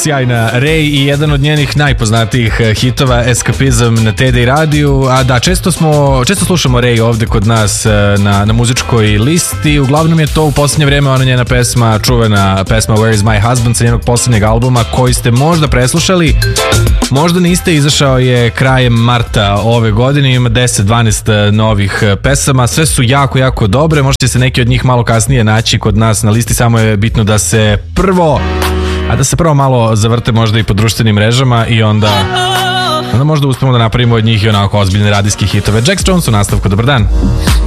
sjajna Ray i jedan od njenih najpoznatijih hitova Eskapizam na TD radiju. A da, često slušamo Ray ovde kod nas na muzičkoj listi. Uglavnom je to u posljednje vreme ona njena pesma, čuvena pesma Where is my husband sa njenog posljednjeg albuma koji ste možda preslušali. Možda niste, izašao je krajem marta ove godine, ima 10-12 novih pesama, sve su jako, jako dobre, možete se neki od njih malo kasnije naći kod nas na listi, samo je bitno da se prvo malo zavrte možda i po društvenim mrežama i onda možda uspemo da napravimo od njih i onako ozbiljne radijske hitove. Jax Jones u nastavku, dobar dan.